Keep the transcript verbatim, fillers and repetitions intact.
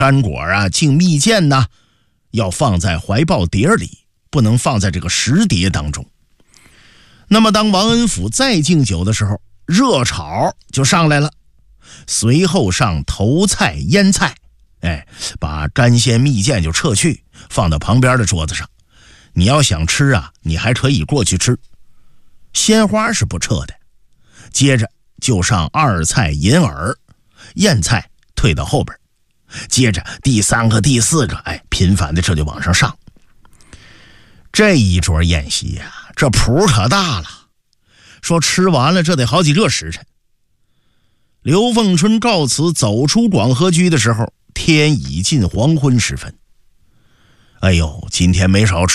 干果啊、敬蜜饯呐，要放在怀抱碟里，不能放在这个食碟当中。那么当王恩甫再敬酒的时候，热炒就上来了，随后上头菜、腌菜，哎，把干鲜蜜饯就撤去，放到旁边的桌子上。你要想吃啊，你还可以过去吃，鲜花是不撤的。接着就上二菜、银耳，腌菜退到后边，接着第三个、第四个，哎，频繁的这就往上上。这一桌宴席呀、啊，这谱可大了。说吃完了，这得好几个时辰。刘凤春告辞走出广和居的时候，天已近黄昏时分。哎呦，今天没少吃。